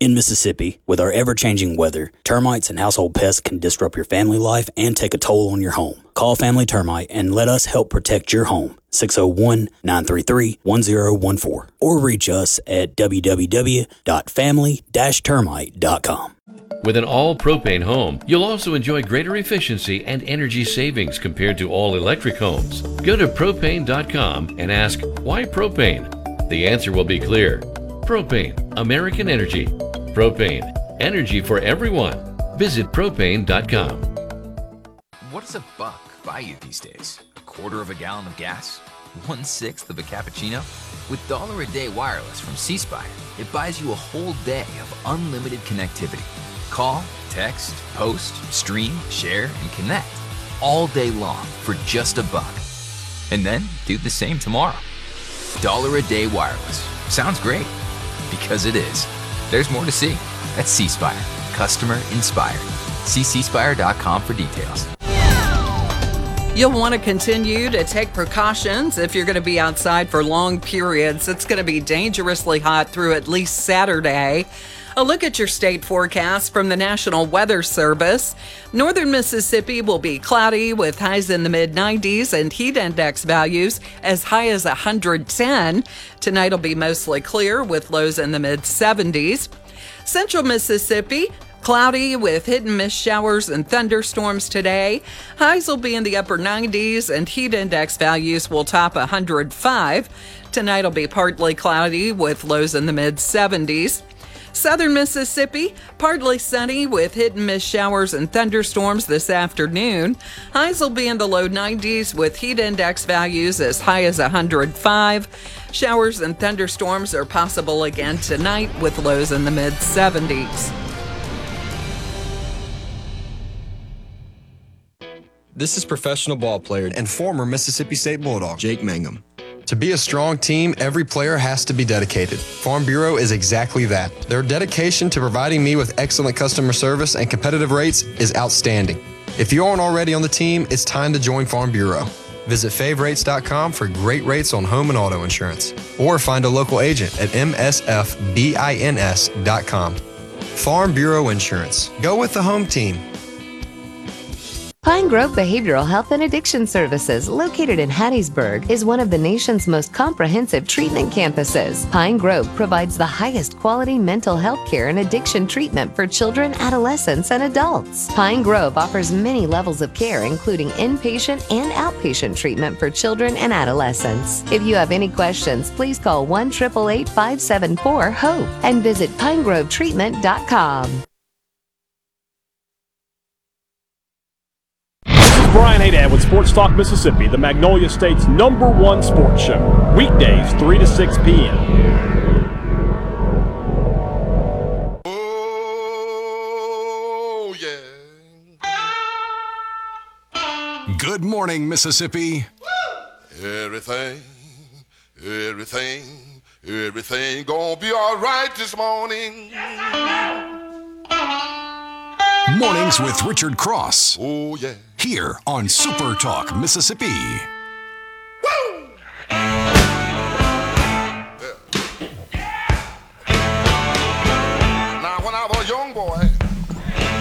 In Mississippi, with our ever-changing weather, termites and household pests can disrupt your family life and take a toll on your home. Call Family Termite and let us help protect your home. 601-933-1014 or reach us at www.family-termite.com. With an all-propane home, you'll also enjoy greater efficiency and energy savings compared to all-electric homes. Go to propane.com and ask, why propane? The answer will be clear. Propane, American Energy. Propane, energy for everyone. Visit propane.com. What does a buck buy you these days? A quarter of a gallon of gas? 1/6 of a cappuccino? With $1 a day wireless from C Spire, it buys you a whole day of unlimited connectivity. Call, text, post, stream, share, and connect all day long for just $1. And then do the same tomorrow. $1 a day wireless. Sounds great. Because it is. There's more to see. That's C Spire. Customer inspired. See cspire.com for details. You'll want to continue to take precautions if you're going to be outside for long periods. It's going to be dangerously hot through at least Saturday. A look at your state forecast from the National Weather Service. Northern Mississippi will be cloudy with highs in the mid-90s and heat index values as high as 110. Tonight will be mostly clear with lows in the mid-70s. Central Mississippi, cloudy with hit and miss showers and thunderstorms today. Highs will be in the upper 90s and heat index values will top 105. Tonight will be partly cloudy with lows in the mid-70s. Southern Mississippi, partly sunny with hit and miss showers and thunderstorms this afternoon. Highs will be in the low 90s with heat index values as high as 105. Showers and thunderstorms are possible again tonight with lows in the mid-70s. This is professional ball player and former Mississippi State Bulldog, Jake Mangum. To be a strong team, every player has to be dedicated. Farm Bureau is exactly that. Their dedication to providing me with excellent customer service and competitive rates is outstanding. If you aren't already on the team, it's time to join Farm Bureau. Visit favrates.com for great rates on home and auto insurance, or find a local agent at msfbins.com. Farm Bureau Insurance. Go with the home team. Pine Grove Behavioral Health and Addiction Services, located in Hattiesburg, is one of the nation's most comprehensive treatment campuses. Pine Grove provides the highest quality mental health care and addiction treatment for children, adolescents, and adults. Pine Grove offers many levels of care, including inpatient and outpatient treatment for children and adolescents. If you have any questions, please call 1-888-574-HOPE and visit pinegrovetreatment.com. Brian Haydad with Sports Talk Mississippi, the Magnolia State's #1 sports show. Weekdays, 3 to 6 p.m. Oh, yeah. Good morning, Mississippi. Everything gonna be all right this morning. Mornings with Richard Cross. Oh, yeah. Here on Super Talk Mississippi.